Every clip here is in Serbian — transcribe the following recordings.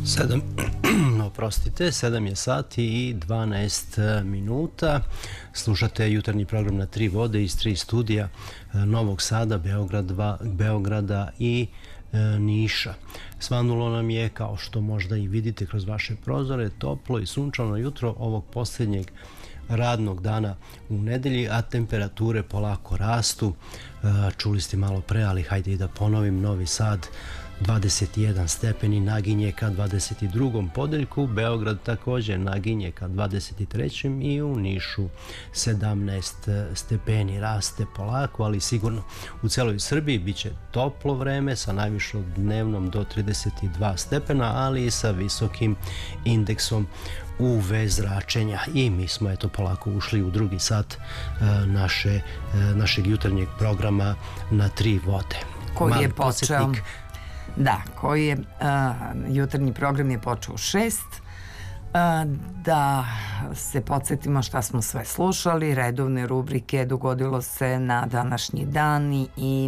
7 je sati i 12 minuta. Slušate jutarnji program na tri vode iz tri studija Novog Sada, Beograda i Niša. Svanulo nam je, kao što možda i vidite kroz vaše prozore, toplo i sunčano jutro ovog posljednjeg radnog dana u nedelji, a temperature polako rastu. Čuli ste malo pre, ali hajde i da ponovim. Novi Sad 21 stepeni, naginje ka 22. podeljku, Beograd također naginje ka 23. i u Nišu 17 stepeni. Raste polako, ali sigurno u celoj Srbiji bit će toplo vreme sa najvišom dnevnom do 32 stepena, ali i sa visokim indeksom UV zračenja. I mi smo eto polako ušli u drugi sat našeg jutarnjeg programa na tri vode. Koji je počeo... Da, jutarnji program je počeo u 6. Da se podsjetimo šta smo sve slušali. Redovne rubrike Dogodilo se na današnji dan i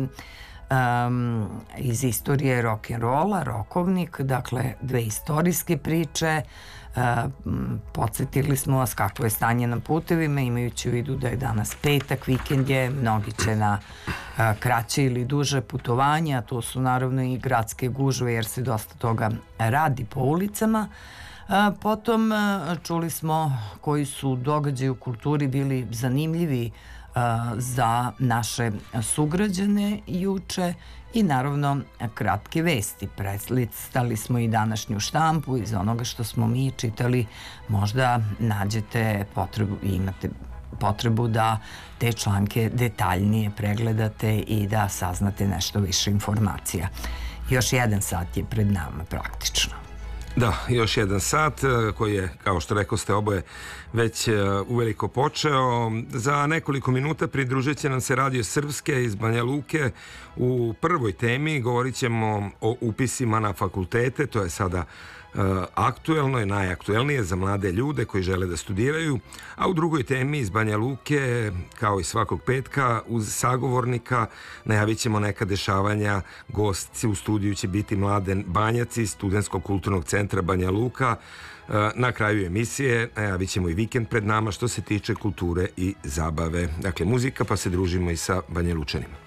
iz istorije rock'n'rolla, rokovnik, dakle dve istorijske priče. Podsjetili smo vas kako je stanje na putevima, imajući u vidu da je danas petak, vikend je, mnogi će na kraće ili duže putovanja, to su naravno i gradske gužve jer se dosta toga radi po ulicama. Potom čuli smo koji su događaji u kulturi bili zanimljivi za naše sugrađane juče i naravno kratke vesti. Preslistali smo i današnju štampu. Iz onoga što smo mi čitali možda nađete potrebu i imate potrebu da te članke detaljnije pregledate i da saznate nešto više informacija. Još jedan sat je pred nama praktično. Da, još jedan sat koji je, kao što rekao ste oboje, već uveliko počeo. Za nekoliko minuta pridružit će nam se Radio Srpske iz Banja Luke. U prvoj temi govorit ćemo o upisima na fakultete, to je sada aktuelno i najaktuelnije za mlade ljude koji žele da studiraju, a u drugoj temi iz Banja Luke, kao i svakog petka, uz sagovornika najavit ćemo neka dešavanja. Gosti u studiju će biti Mladen Banjac iz Studentskog kulturnog centra Banja Luka. Na kraju emisije najavit ćemo i vikend pred nama što se tiče kulture i zabave. Dakle, muzika, pa se družimo i sa Banja Lučanima.